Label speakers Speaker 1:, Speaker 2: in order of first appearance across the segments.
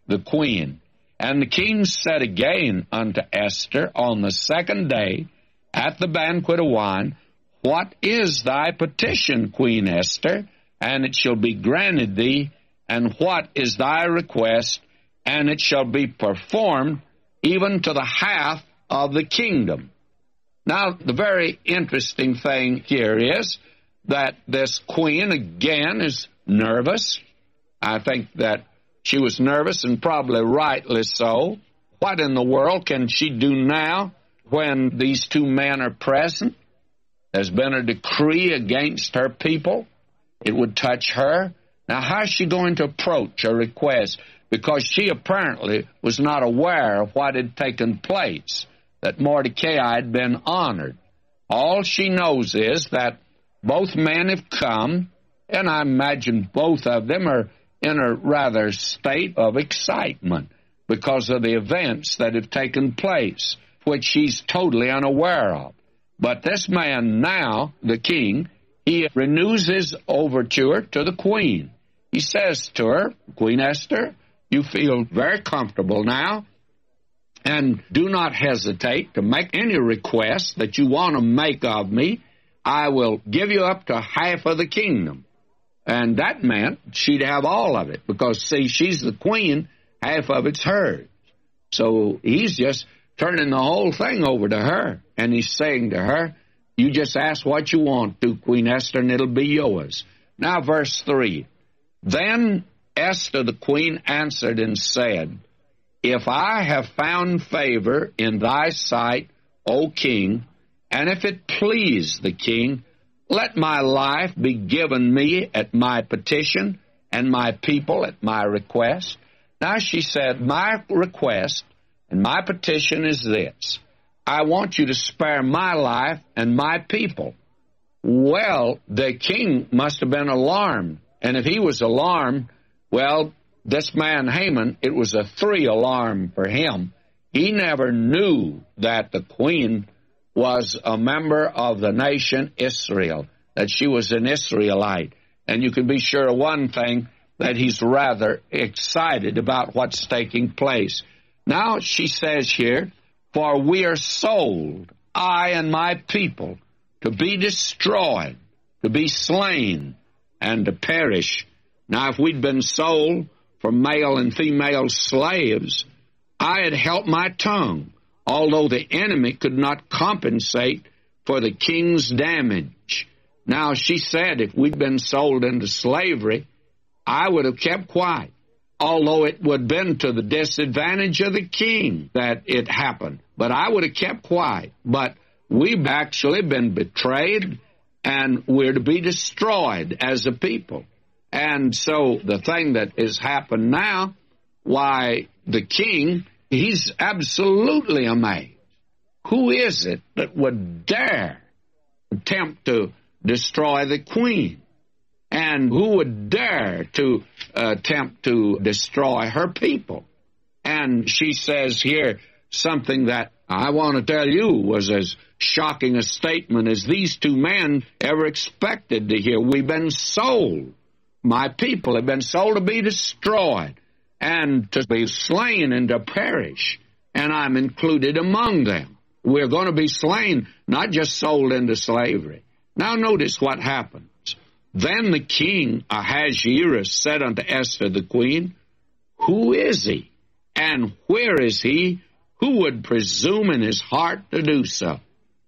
Speaker 1: the queen. And the king said again unto Esther on the second day at the banquet of wine, What is thy petition, Queen Esther? And it shall be granted thee. And what is thy request? And it shall be performed even to the half of the kingdom. Now, the very interesting thing here is that this queen, again, is nervous. I think that she was nervous, and probably rightly so. What in the world can she do now when these two men are present? There's been a decree against her people. It would touch her. Now, how is she going to approach a request? Because she apparently was not aware of what had taken place, that Mordecai had been honored. All she knows is that both men have come, and I imagine both of them are in a rather state of excitement because of the events that have taken place, which she's totally unaware of. But this man now, the king, he renews his overture to the queen. He says to her, Queen Esther, you feel very comfortable now, and do not hesitate to make any request that you want to make of me. I will give you up to half of the kingdom. And that meant she'd have all of it, because, see, she's the queen, half of it's hers. So he's just turning the whole thing over to her, and he's saying to her, you just ask what you want to, Queen Esther, and it'll be yours. Now, verse 3, Then Esther the queen answered and said, If I have found favor in thy sight, O king, and if it please the king, let my life be given me at my petition, and my people at my request. Now she said, my request and my petition is this. I want you to spare my life and my people. Well, the king must have been alarmed. And if he was alarmed, well, this man Haman, it was a 3 alarm for him. He never knew that the queen was a member of the nation Israel, that she was an Israelite. And you can be sure of one thing, that he's rather excited about what's taking place. Now she says here, For we are sold, I and my people, to be destroyed, to be slain, and to perish. Now if we'd been sold for male and female slaves, I had held my tongue, although the enemy could not compensate for the king's damage. Now, she said if we'd been sold into slavery, I would have kept quiet, although it would have been to the disadvantage of the king that it happened. But I would have kept quiet. But we've actually been betrayed, and we're to be destroyed as a people. And so the thing that has happened now, why, the king, he's absolutely amazed. Who is it that would dare attempt to destroy the queen? And who would dare to attempt to destroy her people? And she says here something that I want to tell you was as shocking a statement as these two men ever expected to hear. We've been sold. My people have been sold to be destroyed and to be slain and to perish, and I'm included among them. We're going to be slain, not just sold into slavery. Now notice what happens. Then the king Ahasuerus said unto Esther the queen, Who is he, and where is he who would presume in his heart to do so?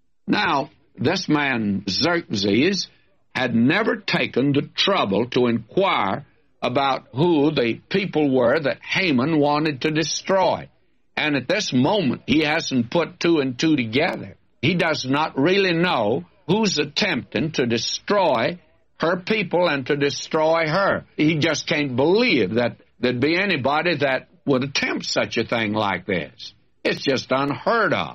Speaker 1: Now, this man Xerxes had never taken the trouble to inquire about who the people were that Haman wanted to destroy. And at this moment, he hasn't put 2 and 2 together. He does not really know who's attempting to destroy her people and to destroy her. He just can't believe that there'd be anybody that would attempt such a thing like this. It's just unheard of.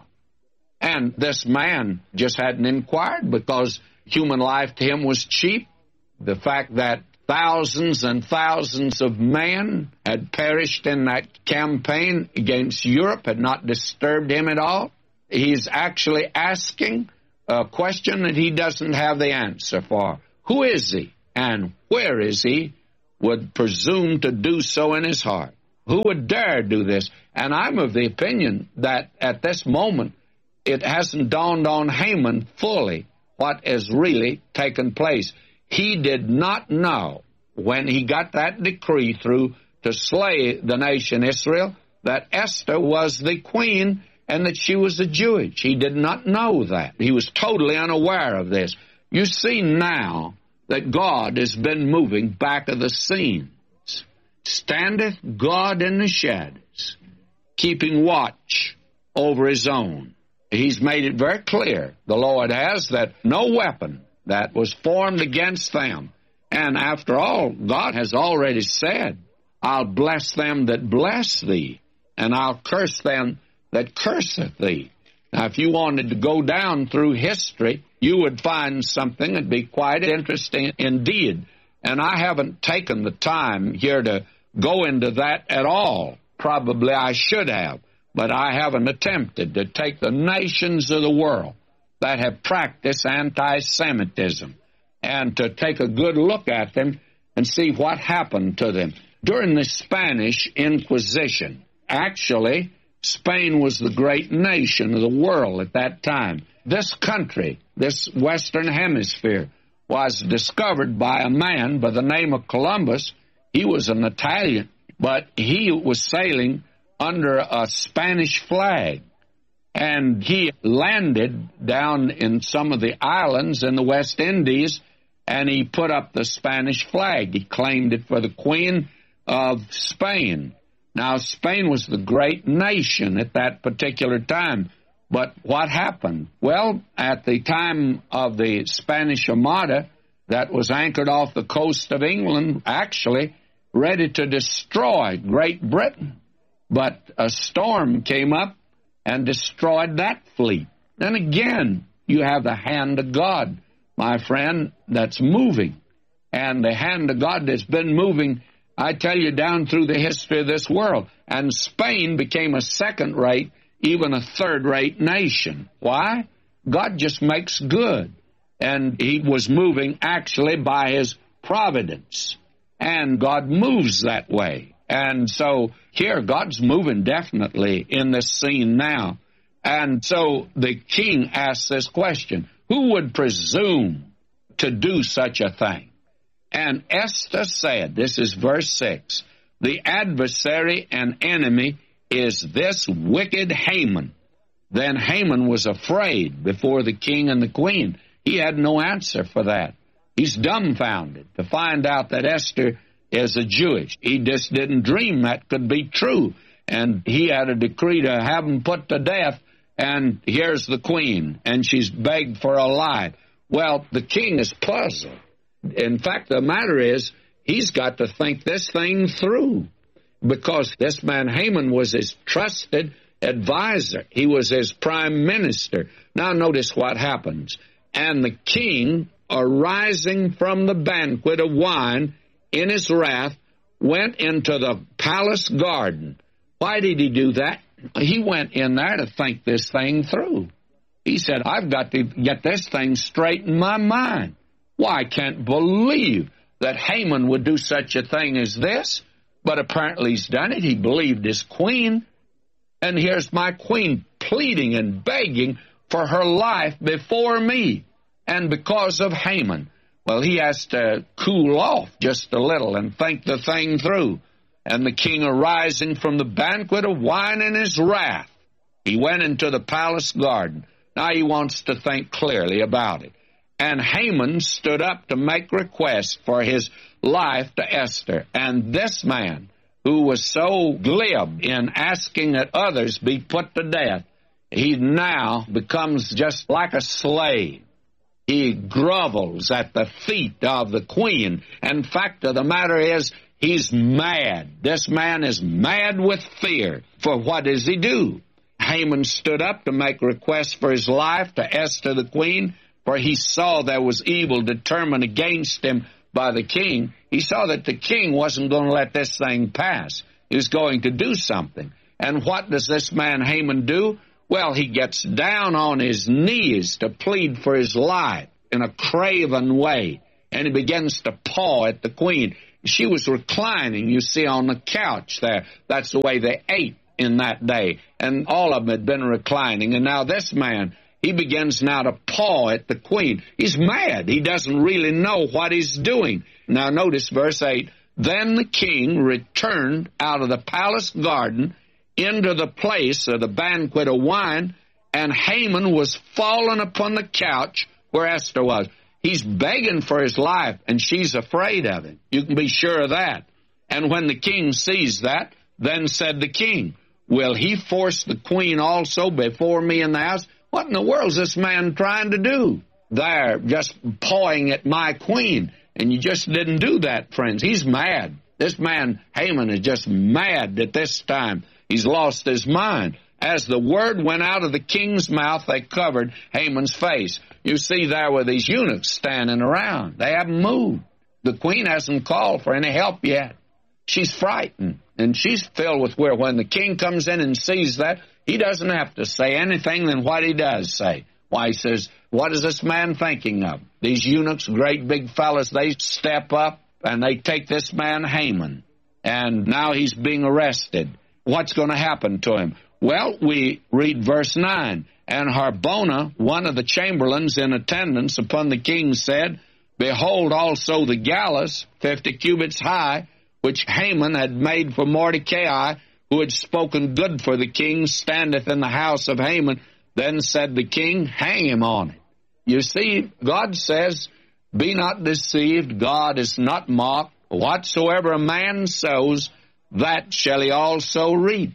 Speaker 1: And this man just hadn't inquired because human life to him was cheap. The fact that thousands and thousands of men had perished in that campaign against Europe had not disturbed him at all. He's actually asking a question that he doesn't have the answer for. Who is he, and where is he, would presume to do so in his heart? Who would dare do this? And I'm of the opinion that at this moment, it hasn't dawned on Haman fully what has really taken place. He did not know when he got that decree through to slay the nation Israel that Esther was the queen and that she was a Jewess. He did not know that. He was totally unaware of this. You see now that God has been moving back of the scenes. Standeth God in the shadows, keeping watch over his own. He's made it very clear, the Lord has, that no weapon that was formed against them. And after all, God has already said, I'll bless them that bless thee, and I'll curse them that curseth thee. Now, if you wanted to go down through history, you would find something that'd be quite interesting indeed. And I haven't taken the time here to go into that at all. Probably I should have, but I haven't attempted to take the nations of the world that have practiced anti-Semitism and to take a good look at them and see what happened to them. During the Spanish Inquisition, actually, Spain was the great nation of the world at that time. This country, this Western Hemisphere, was discovered by a man by the name of Columbus. He was an Italian, but he was sailing under a Spanish flag. And he landed down in some of the islands in the West Indies, and he put up the Spanish flag. He claimed it for the Queen of Spain. Now, Spain was the great nation at that particular time. But what happened? Well, at the time of the Spanish Armada that was anchored off the coast of England, actually ready to destroy Great Britain. But a storm came up and destroyed that fleet. Then again, you have the hand of God, my friend, that's moving. And the hand of God that's been moving, I tell you, down through the history of this world. And Spain became a second-rate, even a third-rate nation. Why? God just makes good. And he was moving actually by his providence. And God moves that way. And so here, God's moving definitely in this scene now. And so the king asks this question, who would presume to do such a thing? And Esther said, this is verse 6, the adversary and enemy is this wicked Haman. Then Haman was afraid before the king and the queen. He had no answer for that. He's dumbfounded to find out that Esther is a Jewess. He just didn't dream that could be true. And he had a decree to have him put to death, and here's the queen, and she's begged for a life. Well, the king is puzzled. In fact, the matter is, he's got to think this thing through, because this man Haman was his trusted advisor. He was his prime minister. Now notice what happens. And the king, arising from the banquet of wine in his wrath, went into the palace garden. Why did he do that? He went in there to think this thing through. He said, I've got to get this thing straight in my mind. Why, I can't believe that Haman would do such a thing as this, but apparently he's done it. He believed his queen, and here's my queen pleading and begging for her life before me, and because of Haman. Well, he has to cool off just a little and think the thing through. And the king, arising from the banquet of wine in his wrath, he went into the palace garden. Now he wants to think clearly about it. And Haman stood up to make request for his life to Esther. And this man, who was so glib in asking that others be put to death, he now becomes just like a slave. He grovels at the feet of the queen. And fact of the matter is, he's mad. This man is mad with fear. For what does he do? Haman stood up to make request for his life to Esther the queen, for he saw there was evil determined against him by the king. He saw that the king wasn't going to let this thing pass. He was going to do something. And what does this man Haman do? Well, he gets down on his knees to plead for his life in a craven way, and he begins to paw at the queen. She was reclining, you see, on the couch there. That's the way they ate in that day. And all of them had been reclining. And now this man, he begins now to paw at the queen. He's mad. He doesn't really know what he's doing. Now notice verse 8. Then the king returned out of the palace garden into the place of the banquet of wine, and Haman was fallen upon the couch where Esther was. He's begging for his life, and she's afraid of him. You can be sure of that. And when the king sees that, then said the king, will he force the queen also before me in the house? What in the world is this man trying to do? There, just pawing at my queen. And you just didn't do that, friends. He's mad. This man, Haman, is just mad at this time. He's lost his mind. As the word went out of the king's mouth, they covered Haman's face. You see, there were these eunuchs standing around. They haven't moved. The queen hasn't called for any help yet. She's frightened, and she's filled with fear. When the king comes in and sees that, he doesn't have to say anything than what he does say. Why, he says, what is this man thinking of? These eunuchs, great big fellas, they step up, and they take this man Haman. And now he's being arrested. What's going to happen to him? Well, we read verse 9. And Harbona, one of the chamberlains in attendance upon the king, said, behold also the gallows, 50 cubits high, which Haman had made for Mordecai, who had spoken good for the king, standeth in the house of Haman. Then said the king, hang him on it. You see, God says, be not deceived, God is not mocked. Whatsoever a man sows, that shall he also reap.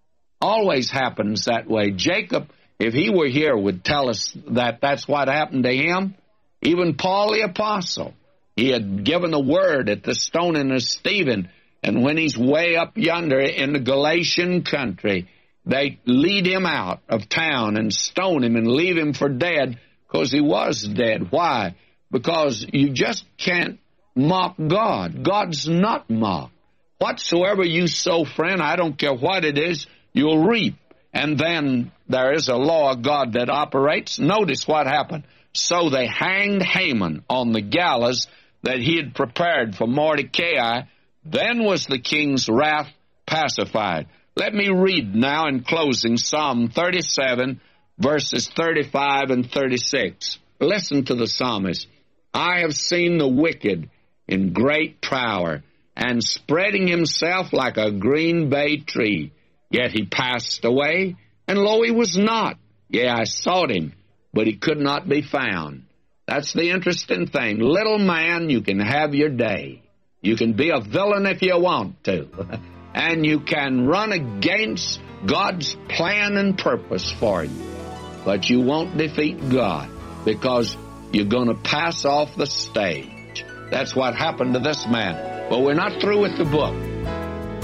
Speaker 1: Always happens that way. Jacob, if he were here, would tell us that that's what happened to him. Even Paul the Apostle, he had given the word at the stoning of Stephen, and when he's way up yonder in the Galatian country, they lead him out of town and stone him and leave him for dead because he was dead. Why? Because you just can't mock God. God's not mocked. Whatsoever you sow, friend, I don't care what it is, you'll reap. And then there is a law of God that operates. Notice what happened. So they hanged Haman on the gallows that he had prepared for Mordecai. Then was the king's wrath pacified. Let me read now in closing Psalm 37, verses 35 and 36. Listen to the psalmist. I have seen the wicked in great power, and spreading himself like a green bay tree. Yet he passed away, and lo, he was not. Yea, I sought him, but he could not be found. That's the interesting thing. Little man, you can have your day. You can be a villain if you want to. And you can run against God's plan and purpose for you. But you won't defeat God, because you're going to pass off the stage. That's what happened to this man. But we're not through with the book.